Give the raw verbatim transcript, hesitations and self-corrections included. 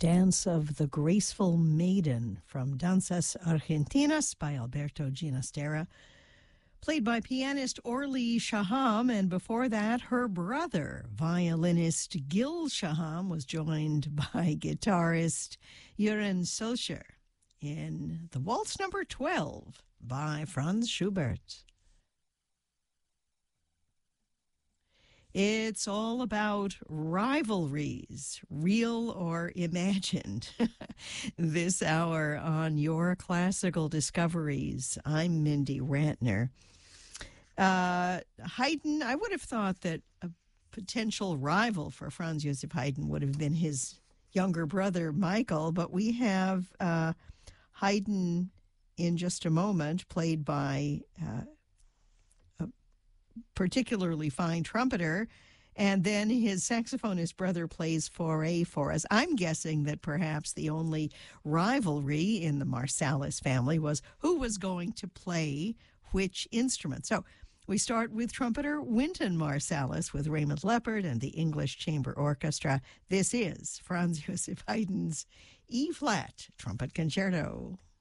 Dance of the Graceful Maiden from Danzas Argentinas by Alberto Ginastera, played by pianist Orly Shaham, and before that, her brother, violinist Gil Shaham, was joined by guitarist Joran Solskjaer in the Waltz Number twelve by Franz Schubert. It's all about rivalries, real or imagined. This hour on Your Classical Discoveries. I'm Mindy Rantner. Uh, Haydn, I would have thought that a potential rival for Franz Joseph Haydn would have been his younger brother, Michael, but we have uh, Haydn in just a moment, played by uh, a particularly fine trumpeter, and then his saxophonist brother plays Fauré for us. I'm guessing that perhaps the only rivalry in the Marsalis family was who was going to play which instrument. So we start with trumpeter Wynton Marsalis with Raymond Leppard and the English Chamber Orchestra. This is Franz Joseph Haydn's E-flat Trumpet Concerto.